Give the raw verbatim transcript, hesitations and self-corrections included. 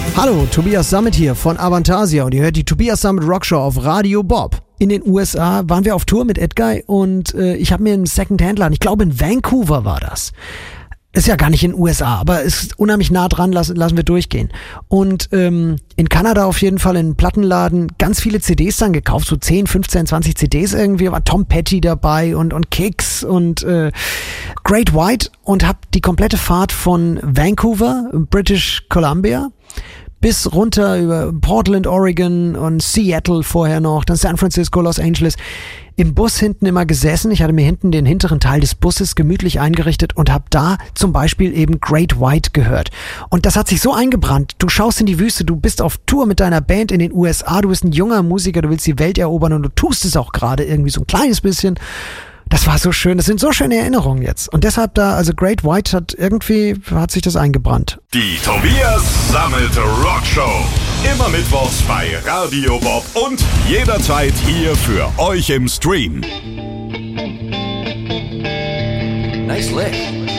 Hallo, Tobias Sammet hier von Avantasia und ihr hört die Tobias Sammet Rockshow auf Radio Bob. In den U S A waren wir auf Tour mit Edguy und äh, ich habe mir einen Second-Hand-Laden, ich glaube in Vancouver war das. Ist ja gar nicht in den U S A, aber ist unheimlich nah dran, lassen, lassen wir durchgehen. Und ähm, in Kanada auf jeden Fall in einem Plattenladen ganz viele C Ds dann gekauft, so zehn, fünfzehn, zwanzig C Ds irgendwie, war Tom Petty dabei und, und Kicks und äh, Great White und hab die komplette Fahrt von Vancouver, British Columbia, bis runter über Portland, Oregon und Seattle vorher noch, dann San Francisco, Los Angeles, im Bus hinten immer gesessen. Ich hatte mir hinten den hinteren Teil des Busses gemütlich eingerichtet und habe da zum Beispiel eben Great White gehört. Und das hat sich so eingebrannt. Du schaust in die Wüste, du bist auf Tour mit deiner Band in den U S A, du bist ein junger Musiker, du willst die Welt erobern und du tust es auch gerade irgendwie so ein kleines bisschen. Das war so schön, das sind so schöne Erinnerungen jetzt. Und deshalb da, also Great White hat irgendwie, hat sich das eingebrannt. Die Tobias Sammet Rockshow. Immer mittwochs bei Radio Bob und jederzeit hier für euch im Stream. Nice lick.